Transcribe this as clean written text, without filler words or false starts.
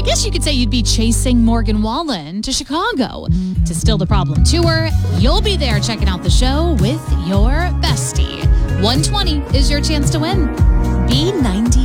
guess you could say you'd be chasing Morgan Wallen to Chicago to Still the Problem tour. You'll be there checking out the show with your bestie. 120 is your chance to win. B90.